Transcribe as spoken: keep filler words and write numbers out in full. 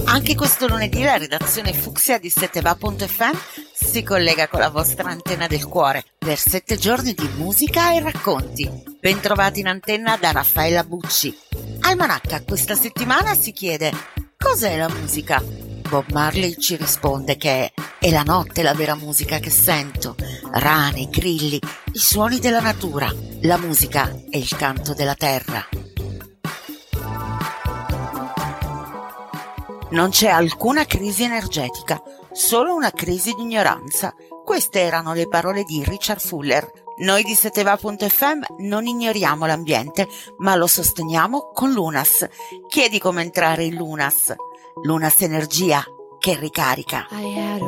Anche questo lunedì la redazione Fucsia di seteva punto effe emme si collega con la vostra antenna del cuore per sette giorni di musica e racconti. Bentrovati in antenna da Raffaella Bucci. Almanacca questa settimana si chiede: cos'è la musica? Bob Marley ci risponde che è la notte la vera musica che sento, rane, grilli, i suoni della natura. La musica è il canto della terra. Non c'è alcuna crisi energetica, solo una crisi di ignoranza. Queste erano le parole di Richard Fuller. Noi di seteva punto effe emme non ignoriamo l'ambiente, ma lo sosteniamo con Lunas. Chiedi come entrare in Lunas. Lunas Energia che ricarica. I had a